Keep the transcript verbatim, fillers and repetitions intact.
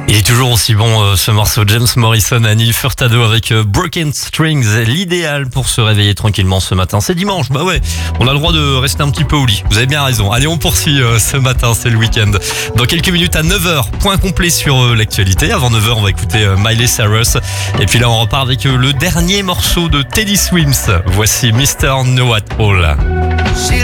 Il est toujours aussi bon euh, ce morceau, James Morrison, Annie Furtado avec euh, Broken Strings, l'idéal pour se réveiller tranquillement ce matin. C'est dimanche, bah ouais, on a le droit de rester un petit peu au lit, vous avez bien raison. Allez, on poursuit euh, ce matin, c'est le week-end. Dans quelques minutes à neuf heures, point complet sur euh, l'actualité. Avant neuf heures, on va écouter euh, Miley Cyrus. Et puis là, on repart avec euh, le dernier morceau de Teddy Swims. Voici mister Know It All.